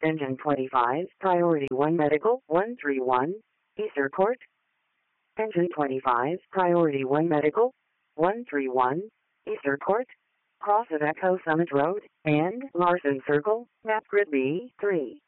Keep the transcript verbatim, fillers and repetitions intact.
Engine twenty-five, Priority one Medical, one three one, Easter Court. Engine twenty-five, Priority one Medical, one three one, Easter Court, cross of Echo Summit Road, and Larson Circle, map grid B three.